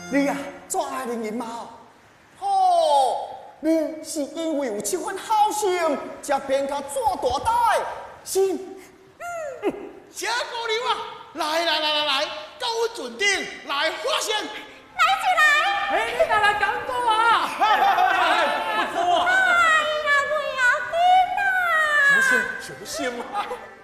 你啊，怎爱恁银猫？好，你是因为有这份好心，才变甲做大代，是？ 小姑娘啊，来，到我船顶来发现。 来就来。 哎，你哪来讲过啊？不错。 哎呀，不要紧啦。 小心啊！